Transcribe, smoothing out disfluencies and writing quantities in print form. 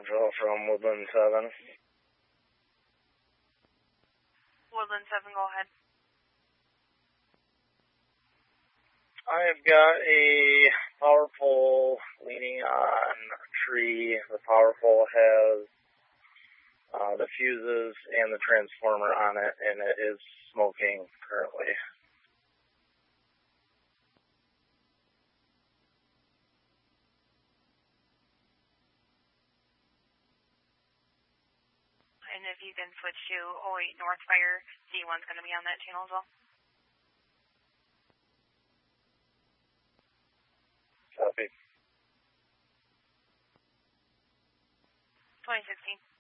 Central from Woodland 7. Woodland 7, go ahead. I've got a power pole leaning on a tree. The power pole has the fuses and the transformer on it, and it is smoking currently. And if you can switch to 08 North Fire, D1's going to be on that channel as well. Copy. 2016.